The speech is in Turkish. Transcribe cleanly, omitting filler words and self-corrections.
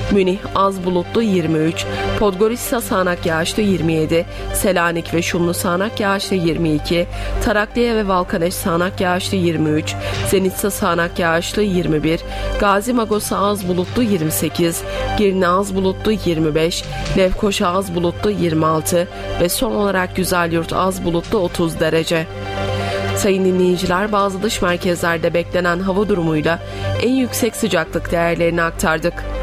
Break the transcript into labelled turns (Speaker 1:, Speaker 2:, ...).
Speaker 1: Münih az bulutlu 23, Podgorica sağanak yağışlı 27, Selanik ve Şumlu sağanak yağışlı 22, Tarakliye ve Valkaneş sağanak yağışlı 23, Zenitsa sağanak yağışlı 21, Gazi Magosa az bulutlu 28, Girne az bulutlu 25, Lefkoşa az bulutlu 26 ve son olarak Güzelyurt az bulutlu 30 derece. Sayın dinleyiciler, bazı dış merkezlerde beklenen hava durumuyla en yüksek sıcaklık değerlerini aktardık.